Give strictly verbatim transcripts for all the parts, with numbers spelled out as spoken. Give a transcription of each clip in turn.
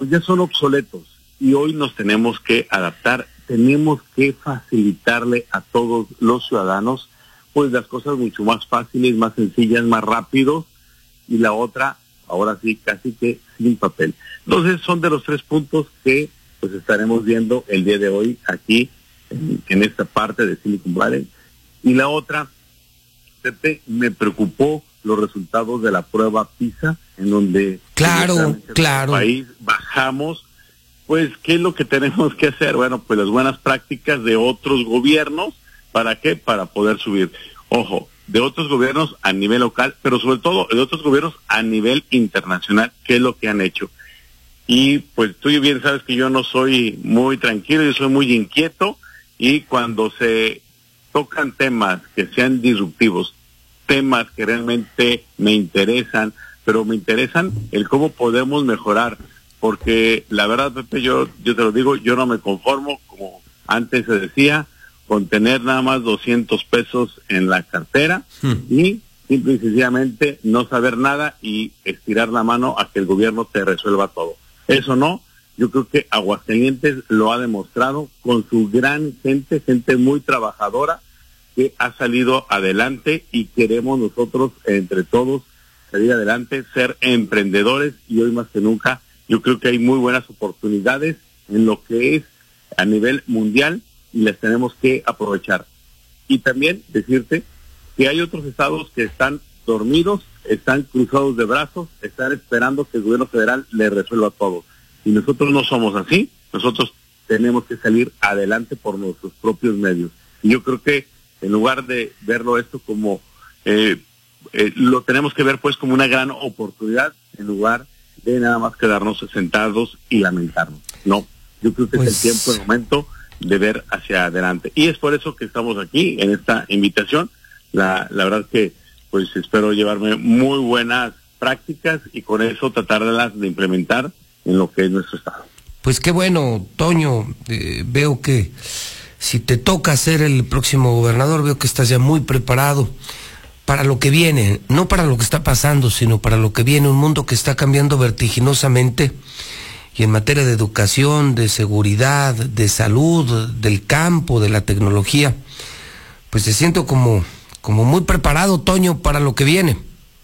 pues ya son obsoletos y hoy nos tenemos que adaptar, tenemos que facilitarle a todos los ciudadanos pues las cosas mucho más fáciles, más sencillas, más rápidos, y la otra, ahora sí, casi que sin papel. Entonces son de los tres puntos que pues estaremos viendo el día de hoy aquí en, en esta parte de Silicon Valley. Y la otra, Pepe, me preocupó los resultados de la prueba PISA, en donde claro, claro, el país bajamos. Pues, ¿qué es lo que tenemos que hacer? Bueno, pues las buenas prácticas de otros gobiernos. ¿Para qué? Para poder subir. Ojo, de otros gobiernos a nivel local, pero sobre todo de otros gobiernos a nivel internacional, ¿qué es lo que han hecho? Y pues tú bien sabes que yo no soy muy tranquilo, yo soy muy inquieto, y cuando se tocan temas que sean disruptivos, temas que realmente me interesan, pero me interesan el cómo podemos mejorar, porque la verdad, Pepe, yo, yo te lo digo, yo no me conformo, como antes se decía, con tener nada más doscientos pesos en la cartera hmm. y simple y sencillamente no saber nada y estirar la mano a que el gobierno te resuelva todo. Eso no, yo creo que Aguascalientes lo ha demostrado con su gran gente, gente muy trabajadora que ha salido adelante, y queremos nosotros entre todos salir adelante, ser emprendedores, y hoy más que nunca yo creo que hay muy buenas oportunidades en lo que es a nivel mundial y las tenemos que aprovechar. Y también decirte que hay otros estados que están dormidos, están cruzados de brazos, están esperando que el gobierno federal les resuelva todo. Y nosotros no somos así, nosotros tenemos que salir adelante por nuestros propios medios. Y yo creo que en lugar de verlo esto como, eh, eh, lo tenemos que ver pues como una gran oportunidad, en lugar de nada más quedarnos sentados y lamentarnos. No, yo creo que pues... es el tiempo, el momento de ver hacia adelante. Y es por eso que estamos aquí en esta invitación. La, la verdad que pues espero llevarme muy buenas prácticas y con eso tratarlas de implementar en lo que es nuestro estado. Pues qué bueno, Toño, eh, veo que si te toca ser el próximo gobernador, veo que estás ya muy preparado para lo que viene, no para lo que está pasando, sino para lo que viene, un mundo que está cambiando vertiginosamente. Y en materia de educación, de seguridad, de salud, del campo, de la tecnología, pues te siento como, como muy preparado, Toño, para lo que viene.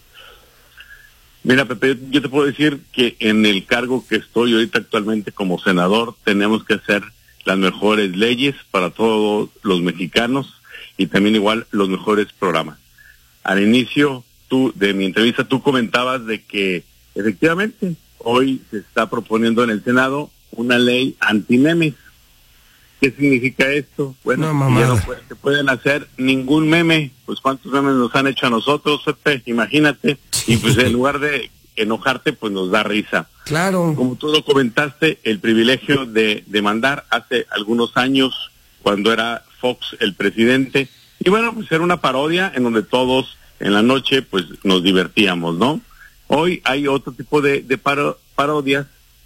Mira, Pepe, yo te puedo decir que en el cargo que estoy ahorita actualmente como senador, tenemos que hacer las mejores leyes para todos los mexicanos y también igual los mejores programas. Al inicio tú de mi entrevista tú comentabas de que efectivamente hoy se está proponiendo en el Senado una ley anti-memes. ¿Qué significa esto? Bueno, no, ya no puede, se pueden hacer ningún meme. Pues cuántos memes nos han hecho a nosotros, Pepe, imagínate. Y pues en lugar de enojarte, pues nos da risa. Claro. Como tú lo comentaste, el privilegio de, de mandar hace algunos años, cuando era Fox el presidente. Y bueno, pues era una parodia en donde todos en la noche pues nos divertíamos, ¿no? Hoy hay otro tipo de, de paro, parodias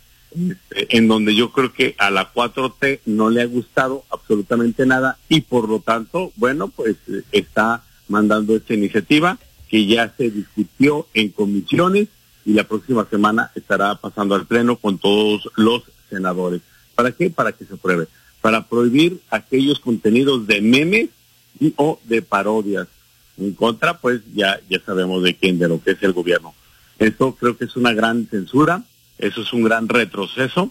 este, en donde yo creo que a la cuatro T no le ha gustado absolutamente nada y por lo tanto, bueno, pues está mandando esta iniciativa que ya se discutió en comisiones y la próxima semana estará pasando al pleno con todos los senadores. ¿Para qué? Para que se apruebe. Para prohibir aquellos contenidos de memes y o de parodias. En contra, pues ya, ya sabemos de quién, de lo que es el gobierno. Eso creo que es una gran censura, eso es un gran retroceso,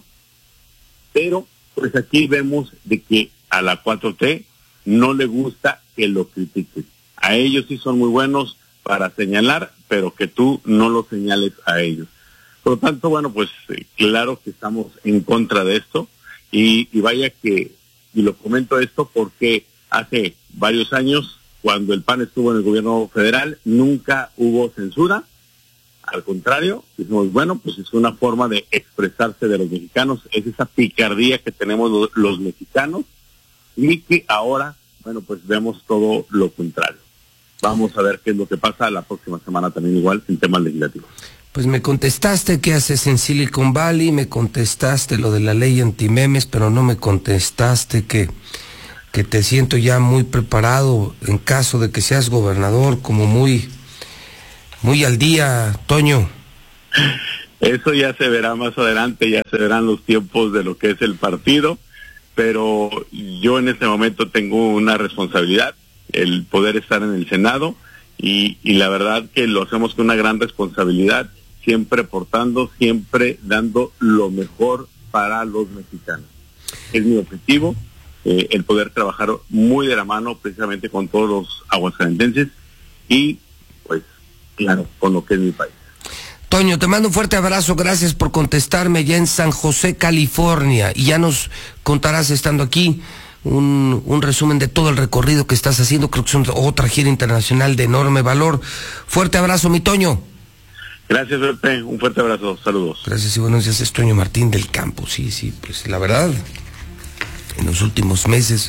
pero pues aquí vemos de que a la cuatro T no le gusta que lo critiques. A ellos sí son muy buenos para señalar, pero que tú no lo señales a ellos. Por lo tanto, bueno, pues eh, claro que estamos en contra de esto y, y vaya que, y lo comento esto porque hace varios años, cuando el P A N estuvo en el gobierno federal, nunca hubo censura. Al contrario, decimos, bueno, pues es una forma de expresarse de los mexicanos, es esa picardía que tenemos los, los mexicanos y que ahora, bueno, pues vemos todo lo contrario. Vamos a ver qué es lo que pasa la próxima semana también igual en temas legislativos. Pues me contestaste qué haces en Silicon Valley, me contestaste lo de la ley antimemes, pero no me contestaste que, que te siento ya muy preparado en caso de que seas gobernador, como muy... Muy al día, Toño. Eso ya se verá más adelante, ya se verán los tiempos de lo que es el partido, pero yo en este momento tengo una responsabilidad, el poder estar en el Senado, y, y la verdad que lo hacemos con una gran responsabilidad, siempre aportando, siempre dando lo mejor para los mexicanos. Es mi objetivo, eh, el poder trabajar muy de la mano precisamente con todos los aguascalentenses y, pues, claro, con lo que es mi país. Toño, te mando un fuerte abrazo, gracias por contestarme ya en San José, California, y ya nos contarás estando aquí un, un resumen de todo el recorrido que estás haciendo, creo que es otra gira internacional de enorme valor. Fuerte abrazo, mi Toño. Gracias, Pepe, un fuerte abrazo, saludos. Gracias y buenos días, es Toño Martín del Campo, sí, sí, pues la verdad, en los últimos meses,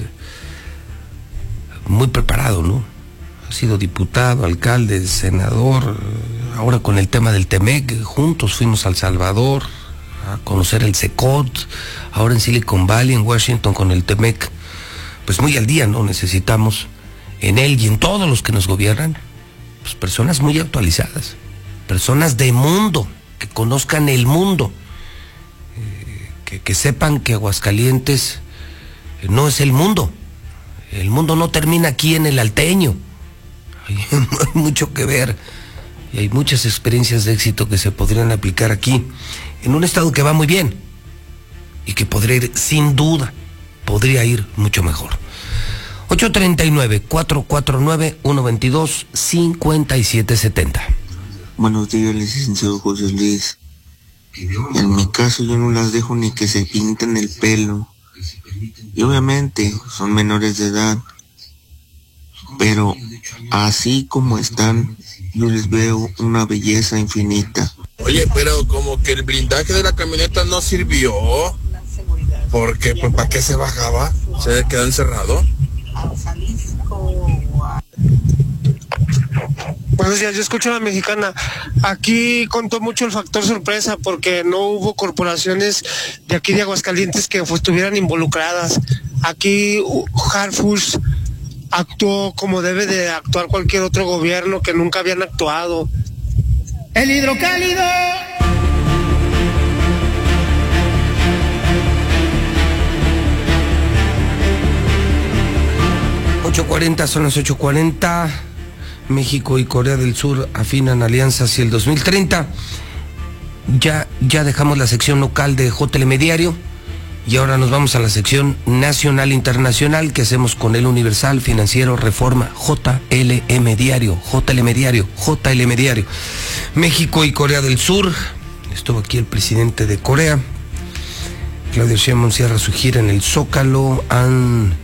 muy preparado, ¿no? Ha sido diputado, alcalde, senador, ahora con el tema del Temec, juntos fuimos a El Salvador a conocer el Secot, ahora en Silicon Valley, en Washington con el Temec, pues muy al día, ¿no? Necesitamos en él y en todos los que nos gobiernan, pues personas muy actualizadas, personas de mundo, que conozcan el mundo, eh, que, que sepan que Aguascalientes no es el mundo, el mundo no termina aquí en el Alteño, hay mucho que ver. Y hay muchas experiencias de éxito que se podrían aplicar aquí, en un estado que va muy bien, y que podría ir, sin duda, podría ir mucho mejor. ocho treinta y nueve, cuatrocientos cuarenta y nueve, ciento veintidós, cincuenta y siete setenta. Buenos días, licenciado José Luis. En mi caso yo no las dejo ni que se pinten el pelo. Y obviamente son menores de edad, pero así como están, yo les veo una belleza infinita. Oye, pero como que el blindaje de la camioneta no sirvió, porque pues ¿para qué se bajaba? ¿Se quedó encerrado? Buenos días, yo escucho a la mexicana. Aquí contó mucho el factor sorpresa porque no hubo corporaciones de aquí de Aguascalientes que pues, estuvieran involucradas. Aquí Harfush actuó como debe de actuar cualquier otro gobierno que nunca habían actuado. El hidrocálido. ocho cuarenta, son las ocho cuarenta. México y Corea del Sur afinan alianza hacia el dos mil treinta. Ya, ya dejamos la sección local de J L M Diario y ahora nos vamos a la sección nacional internacional que hacemos con el Universal, Financiero, Reforma, J L M Diario, J L M Diario, J L M Diario. México y Corea del Sur. Estuvo aquí el presidente de Corea, Claudio Sheinbaum, cierra su gira en el Zócalo. Han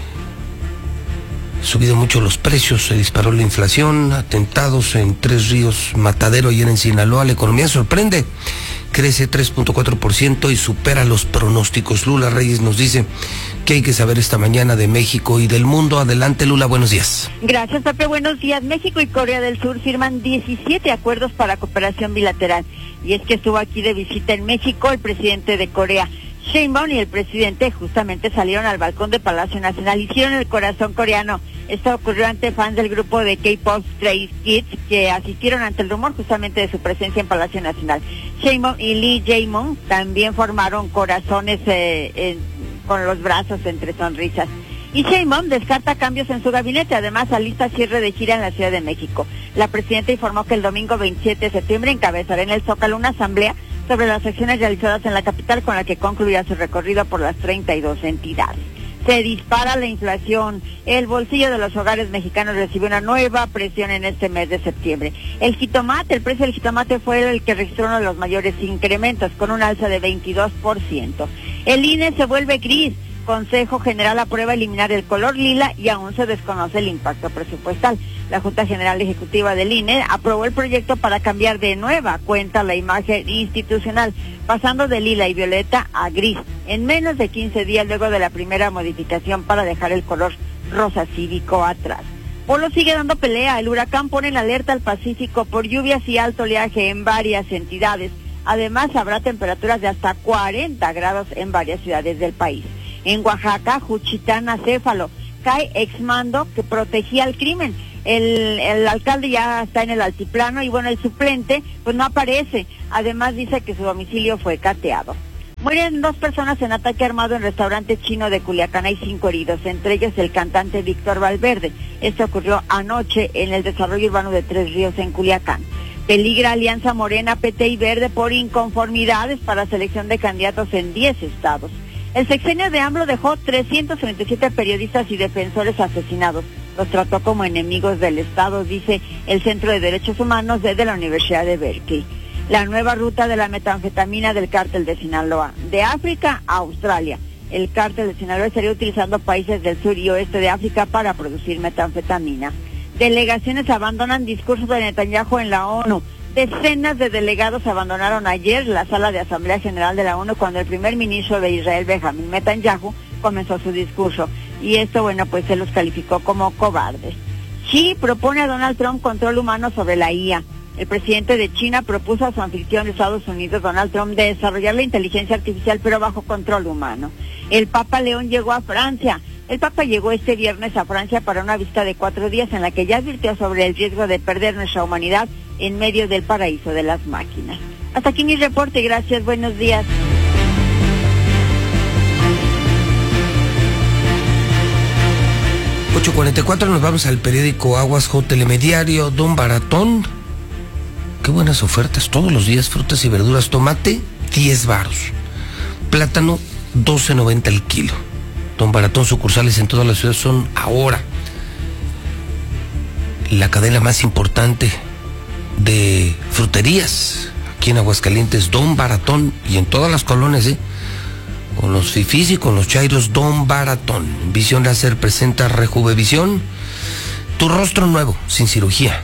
subido mucho los precios, se disparó la inflación, atentados en Tres Ríos, Matadero ayer en Sinaloa. La economía sorprende, crece tres punto cuatro por ciento y supera los pronósticos. Lula Reyes nos dice que hay que saber esta mañana de México y del mundo. Adelante, Lula, buenos días. Gracias, Pepe, buenos días. México y Corea del Sur firman diecisiete acuerdos para cooperación bilateral. Y es que estuvo aquí de visita en México el presidente de Corea, Sheinbaum, y el presidente justamente salieron al balcón de Palacio Nacional, hicieron el corazón coreano. Esto ocurrió ante fans del grupo de K-pop Stray Kids que asistieron ante el rumor justamente de su presencia en Palacio Nacional. Sheinbaum y Lee Jae-myung también formaron corazones eh, eh, con los brazos entre sonrisas. Y Sheinbaum descarta cambios en su gabinete, además alista cierre de gira en la Ciudad de México. La presidenta informó que el domingo veintisiete de septiembre encabezará en el Zócalo una asamblea sobre las acciones realizadas en la capital, con la que concluirá su recorrido por las treinta y dos entidades. Se dispara la inflación. El bolsillo de los hogares mexicanos recibió una nueva presión en este mes de septiembre. El jitomate, el precio del jitomate fue el que registró uno de los mayores incrementos, con un alza de veintidós por ciento. El I N E se vuelve gris. Consejo General aprueba eliminar el color lila y aún se desconoce el impacto presupuestal. La Junta General Ejecutiva del I N E aprobó el proyecto para cambiar de nueva cuenta la imagen institucional, pasando de lila y violeta a gris, en menos de quince días luego de la primera modificación para dejar el color rosa cívico atrás. Polo sigue dando pelea. El huracán pone en alerta al Pacífico por lluvias y alto oleaje en varias entidades. Además, habrá temperaturas de hasta cuarenta grados en varias ciudades del país. En Oaxaca, Juchitán Acéfalo, cae exmando que protegía el crimen. El, el alcalde ya está en el altiplano y bueno, el suplente pues no aparece. Además dice que su domicilio fue cateado. Mueren dos personas en ataque armado en restaurante chino de Culiacán. Hay cinco heridos, entre ellos el cantante Víctor Valverde. Esto ocurrió anoche en el desarrollo urbano de Tres Ríos en Culiacán. Peligra Alianza Morena, P T y Verde por inconformidades para selección de candidatos en diez estados. El sexenio de AMLO dejó trescientos treinta y siete periodistas y defensores asesinados. Los trató como enemigos del Estado, dice el Centro de Derechos Humanos desde la Universidad de Berkeley. La nueva ruta de la metanfetamina del cártel de Sinaloa, de África a Australia. El cártel de Sinaloa estaría utilizando países del sur y oeste de África para producir metanfetamina. Delegaciones abandonan discursos de Netanyahu en la ONU. Decenas de delegados abandonaron ayer la sala de Asamblea General de la ONU cuando el primer ministro de Israel, Benjamin Netanyahu, comenzó su discurso. Y esto, bueno, pues se los calificó como cobardes. Xi propone a Donald Trump control humano sobre la I A. El presidente de China propuso a su anfitrión de Estados Unidos, Donald Trump, de desarrollar la inteligencia artificial, pero bajo control humano. El Papa León llegó a Francia. El Papa llegó este viernes a Francia para una visita de cuatro días en la que ya advirtió sobre el riesgo de perder nuestra humanidad en medio del paraíso de las máquinas. Hasta aquí mi reporte, gracias, buenos días. ocho cuarenta y cuatro, nos vamos al periódico Aguas J. Telemediario. Don Baratón, qué buenas ofertas todos los días, frutas y verduras. Tomate, diez varos. Plátano, doce noventa el kilo. Don Baratón, sucursales en todas las ciudades son ahora la cadena más importante de fruterías aquí en Aguascalientes. Don Baratón, y en todas las colonias, ¿eh? Con los fifís y con los chairos. Don Baratón. Visión Láser presenta Rejuvevisión, tu rostro nuevo, sin cirugía.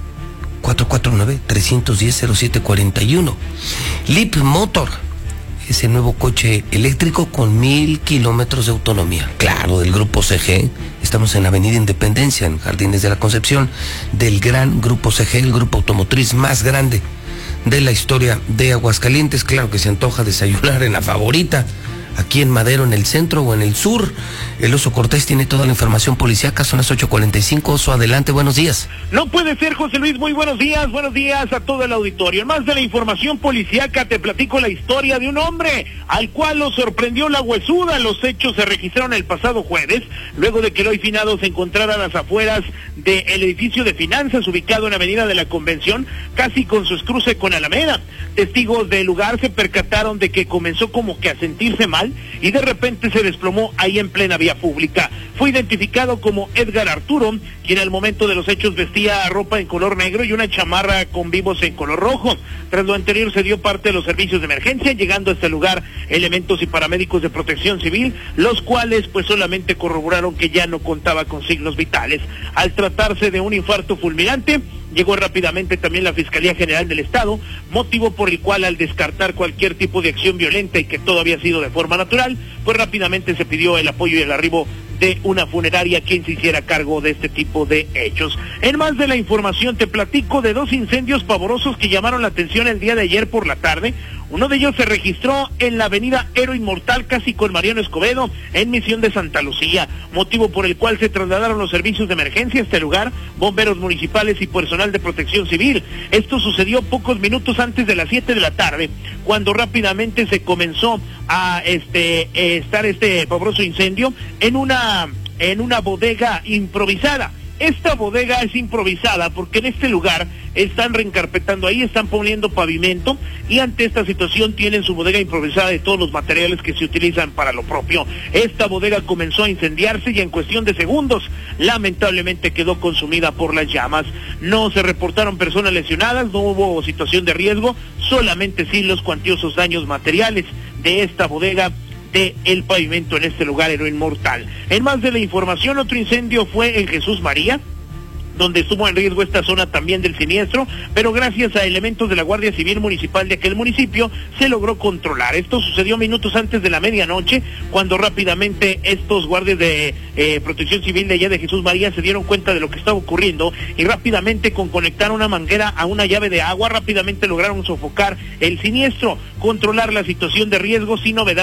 cuatro cuatro nueve, tres uno cero, cero siete cuatro uno. Leap Motor, ese nuevo coche eléctrico con mil kilómetros de autonomía. Claro, del Grupo C G. Estamos en Avenida Independencia, en Jardines de la Concepción, del gran Grupo C G, el grupo automotriz más grande de la historia de Aguascalientes. Claro que se antoja desayunar en La Favorita, aquí en Madero, en el centro o en el sur. El Oso Cortés tiene toda la información policíaca. Son las ocho cuarenta y cinco. Oso, adelante, buenos días. No puede ser, José Luis, muy buenos días, buenos días a todo el auditorio. En más de la información policíaca, te platico la historia de un hombre al cual lo sorprendió la huesuda. Los hechos se registraron el pasado jueves, luego de que el hoy finado se encontrara a las afueras del edificio de finanzas ubicado en Avenida de la Convención, casi con su cruce con Alameda. Testigos del lugar se percataron de que comenzó como que a sentirse mal y de repente se desplomó ahí en plena vía pública. Fue identificado como Edgar Arturo, quien al momento de los hechos vestía ropa en color negro y una chamarra con vivos en color rojo. Tras lo anterior se dio parte de los servicios de emergencia, llegando a este lugar elementos y paramédicos de protección civil, los cuales pues solamente corroboraron que ya no contaba con signos vitales. Al tratarse de un infarto fulminante, llegó rápidamente también la Fiscalía General del Estado, motivo por el cual, al descartar cualquier tipo de acción violenta y que todo había sido de forma natural, pues rápidamente se pidió el apoyo y el arribo de una funeraria quien se hiciera cargo de este tipo de hechos. En más de la información, te platico de dos incendios pavorosos que llamaron la atención el día de ayer por la tarde. Uno de ellos se registró en la avenida Héroe Inmortal, casi con Mariano Escobedo, en Misión de Santa Lucía, motivo por el cual se trasladaron los servicios de emergencia a este lugar, bomberos municipales y personal de protección civil. Esto sucedió pocos minutos antes de las siete de la tarde, cuando rápidamente se comenzó a este eh, estar este pavoroso incendio en una en una bodega improvisada. Esta bodega es improvisada porque en este lugar están reencarpetando, ahí están poniendo pavimento, y ante esta situación tienen su bodega improvisada de todos los materiales que se utilizan para lo propio. Esta bodega comenzó a incendiarse y en cuestión de segundos lamentablemente quedó consumida por las llamas. No se reportaron personas lesionadas, no hubo situación de riesgo, solamente sí los cuantiosos daños materiales de esta bodega de el pavimento en este lugar Héroe Inmortal. En más de la información, otro incendio fue en Jesús María, donde estuvo en riesgo esta zona también del siniestro, pero gracias a elementos de la Guardia Civil Municipal de aquel municipio se logró controlar. Esto sucedió minutos antes de la medianoche, cuando rápidamente estos guardias de eh, protección civil de allá de Jesús María se dieron cuenta de lo que estaba ocurriendo y rápidamente, con conectar una manguera a una llave de agua, rápidamente lograron sofocar el siniestro, controlar la situación de riesgo sin novedades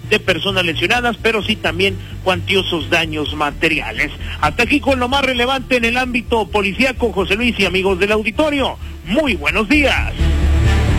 de personas lesionadas, pero sí también cuantiosos daños materiales. Hasta aquí con lo más relevante en el ámbito policíaco, José Luis y amigos del auditorio. Muy buenos días.